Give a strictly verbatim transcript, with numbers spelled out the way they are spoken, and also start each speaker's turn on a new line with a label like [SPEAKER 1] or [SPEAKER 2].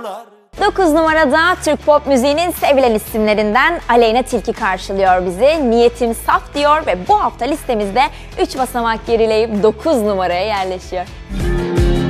[SPEAKER 1] yanar.
[SPEAKER 2] dokuz numarada Türk pop müziğinin sevilen isimlerinden Aleyna Tilki karşılıyor bizi. Niyetim saf diyor ve bu hafta listemizde üç basamak gerileyip dokuz numaraya yerleşiyor.